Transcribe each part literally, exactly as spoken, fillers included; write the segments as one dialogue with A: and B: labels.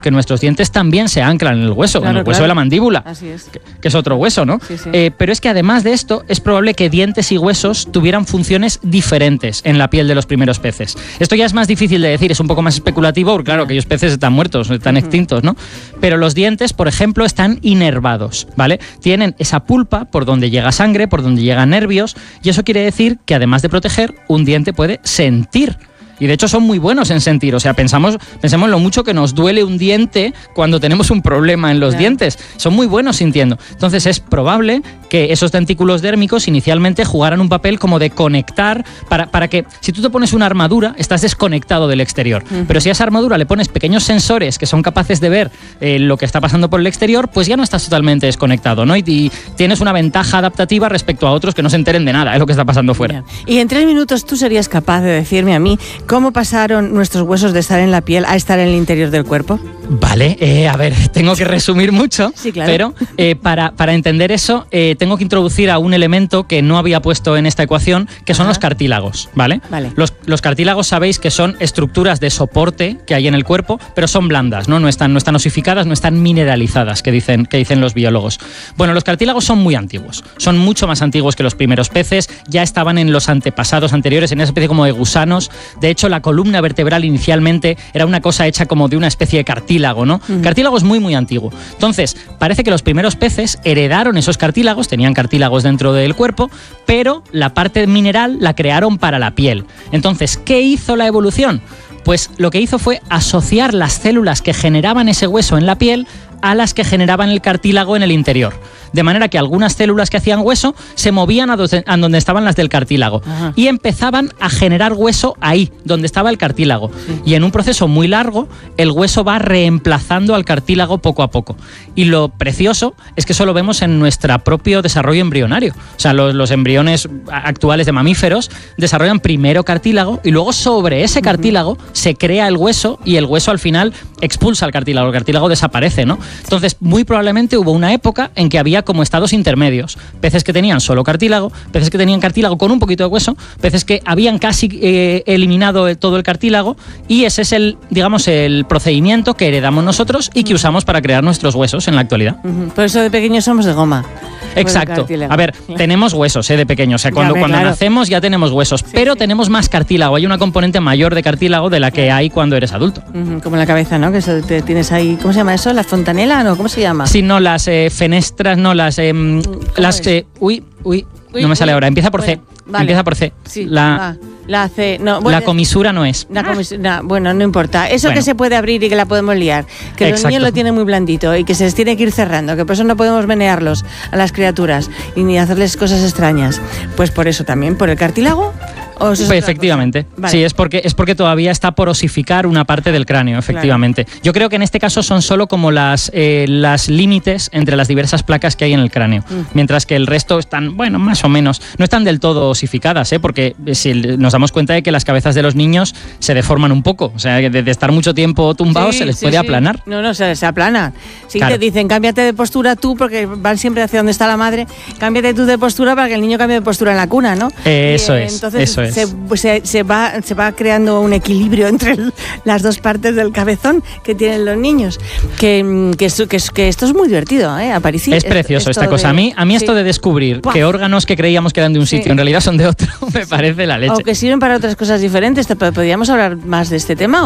A: que nuestros dientes también se anclan en el hueso, claro, en el hueso claro. de la mandíbula,
B: Así es.
A: Que, que es otro hueso, ¿no?
B: Sí, sí.
A: Eh, pero es que además de esto, es probable que dientes y huesos tuvieran funciones diferentes en la piel de los primeros peces. Esto ya es más difícil de decir, es un poco más especulativo, porque claro, aquellos peces están muertos, están uh-huh. extintos, ¿no? Pero los dientes, por ejemplo, están inervados, ¿vale? Tienen esa pulpa por donde llega sangre, por donde llegan nervios, y eso quiere decir que además de proteger, un diente puede sentir. Y de hecho son muy buenos en sentir, o sea, pensamos, pensemos lo mucho que nos duele un diente cuando tenemos un problema en los claro. dientes. Son muy buenos sintiendo. Entonces es probable que esos dentículos dérmicos inicialmente jugaran un papel como de conectar, para, para que si tú te pones una armadura, estás desconectado del exterior. Uh-huh. Pero si a esa armadura le pones pequeños sensores que son capaces de ver eh, lo que está pasando por el exterior, pues ya no estás totalmente desconectado, ¿no? Y, y tienes una ventaja adaptativa respecto a otros que no se enteren de nada, es lo que está pasando fuera.
B: Y en tres minutos tú serías capaz de decirme a mí ¿cómo pasaron nuestros huesos de estar en la piel a estar en el interior del cuerpo?
A: Vale, eh, a ver, tengo que resumir mucho,
B: sí, claro.
A: pero eh, para, para entender eso eh, tengo que introducir a un elemento que no había puesto en esta ecuación, que son Ajá. los cartílagos, ¿vale?
B: vale.
A: Los, los cartílagos sabéis que son estructuras de soporte que hay en el cuerpo, pero son blandas, ¿no? No están, no están osificadas, no están mineralizadas, que dicen, que dicen los biólogos. Bueno, los cartílagos son muy antiguos, son mucho más antiguos que los primeros peces, ya estaban en los antepasados anteriores, en esa especie como de gusanos. De hecho, la columna vertebral inicialmente era una cosa hecha como de una especie de cartílago, ¿no? Uh-huh. Cartílago es muy, muy antiguo. Entonces, parece que los primeros peces heredaron esos cartílagos, tenían cartílagos dentro del cuerpo, pero la parte mineral la crearon para la piel. Entonces, ¿qué hizo la evolución? Pues lo que hizo fue asociar las células que generaban ese hueso en la piel a las que generaban el cartílago en el interior. De manera que algunas células que hacían hueso se movían a, do- a donde estaban las del cartílago. Ajá. Y empezaban a generar hueso ahí, donde estaba el cartílago. Sí. Y en un proceso muy largo, el hueso va reemplazando al cartílago poco a poco. Y lo precioso es que eso lo vemos en nuestro propio desarrollo embrionario. O sea, los, los embriones actuales de mamíferos desarrollan primero cartílago y luego sobre ese cartílago uh-huh. se crea el hueso y el hueso al final expulsa el cartílago. El cartílago desaparece, ¿no? Entonces, muy probablemente hubo una época en que había como estados intermedios. Peces que tenían solo cartílago, peces que tenían cartílago con un poquito de hueso, peces que habían casi eh, eliminado todo el cartílago, y ese es el, digamos, el procedimiento que heredamos nosotros y que usamos para crear nuestros huesos en la actualidad.
B: Uh-huh. Por eso de pequeños somos de goma.
A: Exacto. A ver, tenemos huesos eh, de pequeños. O sea, cuando,
B: ya,
A: cuando
B: claro.
A: nacemos ya tenemos huesos, sí, pero sí. tenemos más cartílago. Hay una componente mayor de cartílago de la que hay cuando eres adulto.
B: Uh-huh. Como en la cabeza, ¿no? Que eso, te tienes ahí, ¿cómo se llama eso? ¿La fontanela? ¿No? ¿Cómo se llama?
A: Sí, no, las eh, fenestras, no, las... Eh, las eh, uy, uy, uy, no me sale uy, ahora. Empieza por bueno, C. Vale. Empieza por C.
B: Sí,
A: la...
B: va. La C, no, bueno,
A: la comisura no es.
B: La comisura, no, bueno, no importa. Eso bueno. que se puede abrir y que la podemos liar. Que Exacto. los niños lo tienen muy blandito y que se les tiene que ir cerrando, que por eso no podemos menearlos a las criaturas y ni hacerles cosas extrañas. Pues por eso también, por el cartílago. ¿O eso es
A: pues efectivamente. Vale. Sí, es porque, es porque todavía está por osificar una parte del cráneo, efectivamente. Claro. Yo creo que en este caso son solo como las, eh, las límites entre las diversas placas que hay en el cráneo. Mm. Mientras que el resto están, bueno, más o menos. No están del todo osificadas, ¿eh? Porque si nos damos cuenta de que las cabezas de los niños se deforman un poco. O sea, de, de estar mucho tiempo tumbados sí, se les sí, puede sí. aplanar.
B: No, no, se, se aplana. Sí, claro. Te dicen, cámbiate de postura tú, porque van siempre hacia donde está la madre. Cámbiate tú de postura para que el niño cambie de postura en la cuna, ¿no?
A: Eh, eso
B: y,
A: es,
B: entonces,
A: eso es.
B: Se, se, se, va, se va creando un equilibrio entre el, las dos partes del cabezón que tienen los niños. Que, que, que, que esto es muy divertido, ¿eh? Aparici,
A: es precioso esto, esta cosa. De, a mí, a mí esto sí. de descubrir ¡Puah! Que órganos que creíamos que eran de un sitio sí. en realidad son de otro, me parece la leche.
B: O que sirven para otras cosas diferentes. ¿Podríamos hablar más de este tema?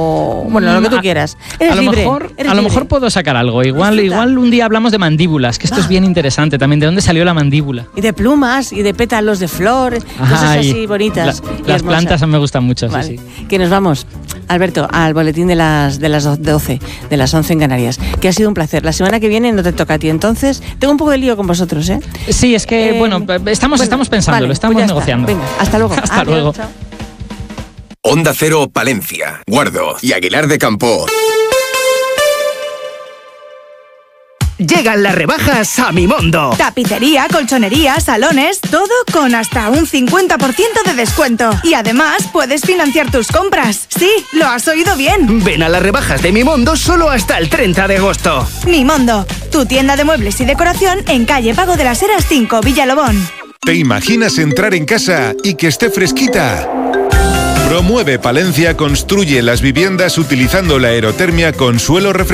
B: O bueno, lo que tú quieras. Eres
A: a lo
B: libre,
A: mejor,
B: eres
A: a lo
B: libre.
A: mejor puedo sacar algo. Igual, igual un día hablamos de mandíbulas, que esto ah. es bien interesante también. ¿De dónde salió la mandíbula?
B: Y de plumas, y de pétalos de flor, Ay, cosas así bonitas.
A: La, las plantas me gustan mucho,
B: vale.
A: sí, sí.
B: Que nos vamos, Alberto, al boletín de las de las doce, de las once en Canarias, que ha sido un placer. La semana que viene no te toca a ti, entonces tengo un poco de lío con vosotros, ¿eh?
A: Sí, es que, eh, bueno, estamos, bueno, estamos pensándolo,
B: vale,
A: estamos
B: pues
A: negociando.
B: Venga, hasta luego.
A: Hasta
B: Adiós,
A: luego.
B: Chao.
C: Onda Cero, Palencia, Guardo y Aguilar de Campoo.
D: Llegan las rebajas a Mimondo.
E: Tapicería, colchonería, salones, todo con hasta un cincuenta por ciento de descuento. Y además puedes financiar tus compras. Sí, lo has oído bien.
D: Ven a las rebajas de Mimondo solo hasta el treinta de agosto.
E: Mimondo, tu tienda de muebles y decoración en calle Pago de las Heras cinco, Villalobón.
F: ¿Te imaginas entrar en casa y que esté fresquita? Promueve Palencia construye las viviendas utilizando la aerotermia con suelo refrescante.